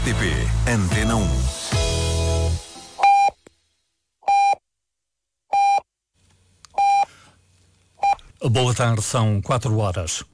TP Antena 1. Boa tarde, são 4 horas.